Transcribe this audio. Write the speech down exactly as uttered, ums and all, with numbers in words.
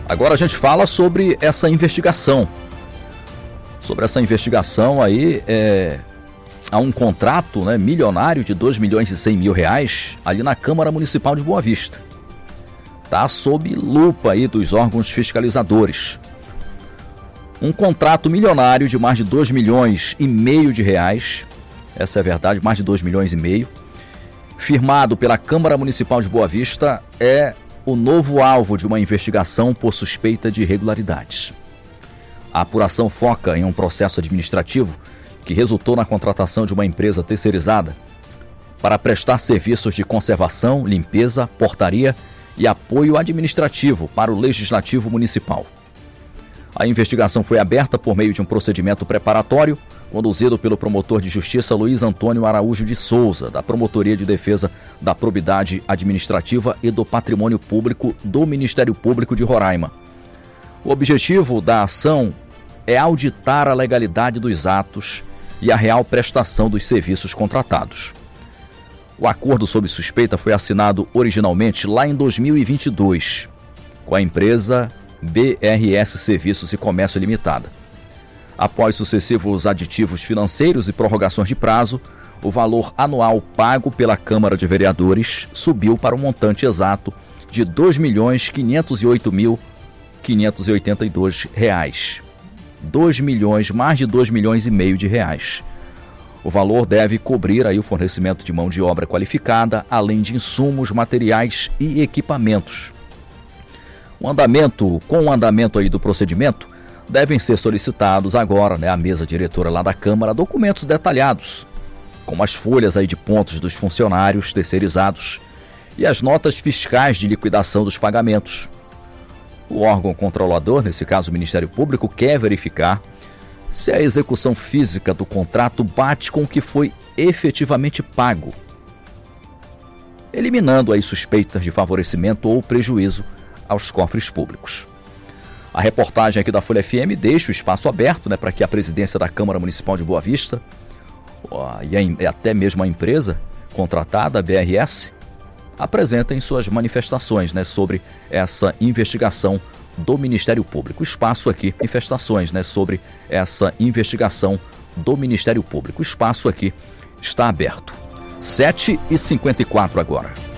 Agora a gente fala sobre essa investigação. Sobre essa investigação aí, é, há um contrato, né, milionário de dois milhões e cem mil reais ali na Câmara Municipal de Boa Vista. Está sob lupa aí dos órgãos fiscalizadores. Um contrato milionário de mais de dois milhões e meio de reais, essa é a verdade, mais de dois milhões e meio, firmado pela Câmara Municipal de Boa Vista, é o novo alvo de uma investigação por suspeita de irregularidades. A apuração foca em um processo administrativo que resultou na contratação de uma empresa terceirizada para prestar serviços de conservação, limpeza, portaria e apoio administrativo para o Legislativo Municipal. A investigação foi aberta por meio de um procedimento preparatório, conduzido pelo promotor de justiça Luiz Antônio Araújo de Souza, da Promotoria de Defesa da Probidade Administrativa e do Patrimônio Público do Ministério Público de Roraima. O objetivo da ação é auditar a legalidade dos atos e a real prestação dos serviços contratados. O acordo sob suspeita foi assinado originalmente lá em dois mil e vinte e dois, com a empresa B R S Serviços e Comércio Limitada. Após sucessivos aditivos financeiros e prorrogações de prazo, o valor anual pago pela Câmara de Vereadores subiu para um montante exato de dois milhões quinhentos e oito mil quinhentos e oitenta e dois reais. dois milhões, mais de dois milhões e meio de reais. O valor deve cobrir aí o fornecimento de mão de obra qualificada, além de insumos, materiais e equipamentos. O andamento, com o andamento aí do procedimento, devem ser solicitados agora, né, à mesa diretora lá da Câmara, documentos detalhados, como as folhas aí de pontos dos funcionários terceirizados e as notas fiscais de liquidação dos pagamentos. O órgão controlador, nesse caso o Ministério Público, quer verificar se a execução física do contrato bate com o que foi efetivamente pago, eliminando aí suspeitas de favorecimento ou prejuízo aos cofres públicos. A reportagem aqui da Folha F M deixa o espaço aberto, né, para que a presidência da Câmara Municipal de Boa Vista ó, e, a, e até mesmo a empresa contratada, a B R S, apresentem suas manifestações, né, sobre essa investigação do Ministério Público. O espaço aqui, manifestações, né, sobre essa investigação do Ministério Público. O espaço aqui está aberto. sete e cinquenta e quatro agora.